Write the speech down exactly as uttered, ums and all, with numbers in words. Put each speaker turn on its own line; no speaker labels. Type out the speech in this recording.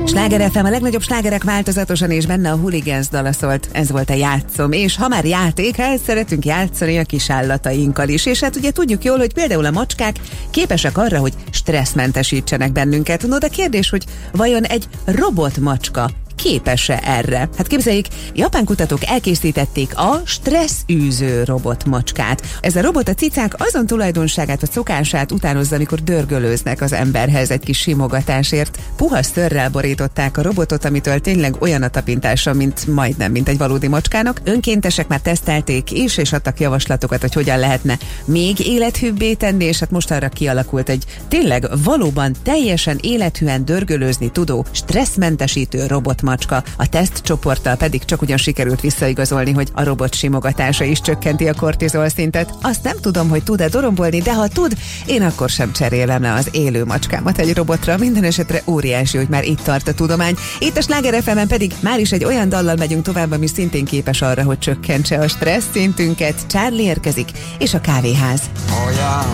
Sláger ef em, a legnagyobb slágerek változatosan, és benne a Hooligans dala szólt. Ez volt a Játszom. És ha már játék, hát szeretünk játszani a kis állatainkkal is. És hát ugye tudjuk jól, hogy például a macskák képesek arra, hogy stresszmentesítsenek bennünket. No, de kérdés, hogy vajon egy robotmacska képes-e erre? Hát képzeljék, japán kutatók elkészítették a stresszűző robotmacskát. Ez a robot a cicák azon tulajdonságát vagy szokását utánozza, amikor dörgölőznek az emberhez egy kis simogatásért. Puha szőrrel borították a robotot, amitől tényleg olyan a tapintása, mint majdnem, mint egy valódi macskának. Önkéntesek már tesztelték is, és adtak javaslatokat, hogy hogyan lehetne még élethűbbé tenni, és hát most arra kialakult egy tényleg valóban teljesen élethűen dörgölőzni tudó, stresszmentesítő robot macska. A tesztcsoporttal pedig csak ugyan sikerült visszaigazolni, hogy a robot simogatása is csökkenti a kortizol szintet. Azt nem tudom, hogy tud-e dorombolni, de ha tud, én akkor sem cserélem le az élő macskámat egy robotra. Minden esetre óriási, hogy már itt tart a tudomány. Itt a Sláger ef emen pedig már is egy olyan dallal megyünk tovább, ami szintén képes arra, hogy csökkentse a stressz szintünket. Charlie érkezik, és a kávéház.